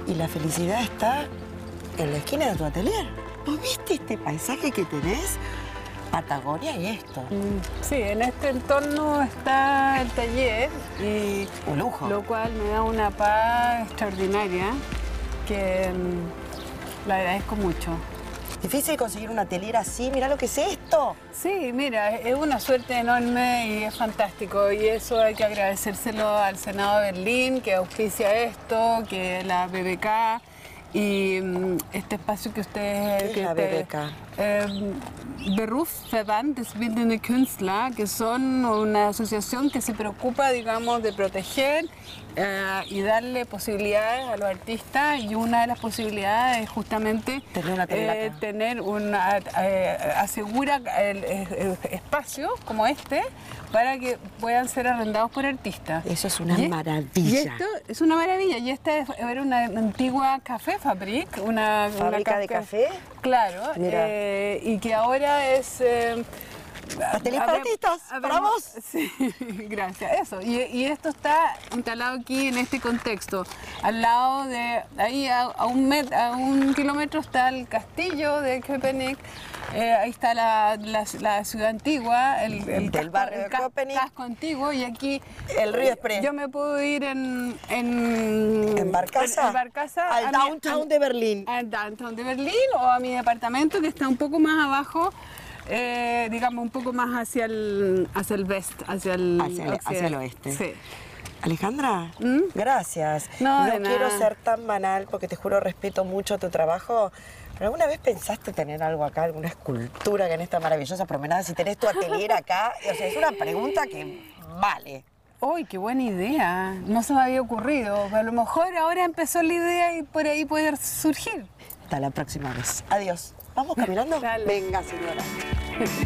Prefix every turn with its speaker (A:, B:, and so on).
A: Y la felicidad está en la esquina de tu atelier. ¿Vos viste este paisaje que tenés? Patagonia y esto.
B: Sí, en este entorno está el taller y
A: Un lujo.
B: lo cual me da una paz extraordinaria que le agradezco mucho.
A: Difícil conseguir un atelier así. Mirá lo que es esto.
B: Sí, mira, es una suerte enorme y es fantástico y eso hay que agradecérselo al Senado de Berlín que auspicia esto, que la BBK y este espacio que ustedes...
A: ¿Qué es la BBK?
B: Berufsverband des Bildenden Künstler, que son una asociación que se preocupa, digamos, de proteger y darle posibilidades a los artistas, y una de las posibilidades es justamente
A: tener una
B: asegura espacios como este para que puedan ser arrendados por artistas.
A: Eso es una maravilla.
B: Y esto es una maravilla. Y esta era una antigua café fabrik, una
A: fábrica de café.
B: Claro, y que ahora es...
A: Atelier para artistas, para vos.
B: Sí, gracias. Eso. Y esto está instalado aquí en este contexto. Al lado de, ahí a un kilómetro está el castillo de Köpenick. Ahí está la ciudad antigua, el
A: barrio de Köpenick.
B: casco antiguo, y aquí
A: el río Spree.
B: Yo me puedo ir en
A: Barcaza, al downtown de Berlín.
B: Al downtown de Berlín o a mi departamento que está un poco más abajo. Digamos un poco más hacia el west, hacia el
A: oeste.
B: Sí.
A: Alejandra, gracias.
B: No
A: quiero ser tan banal porque te juro respeto mucho tu trabajo. ¿Pero alguna vez pensaste tener algo acá, alguna escultura que en esta maravillosa promenada, si tenés tu atelier acá? O sea, es una pregunta que vale.
B: ¡Uy, qué buena idea! No se me había ocurrido. A lo mejor ahora empezó la idea y por ahí puede surgir.
A: Hasta la próxima vez. Adiós. ¿Vamos caminando?
B: Dale.
A: Venga, señora.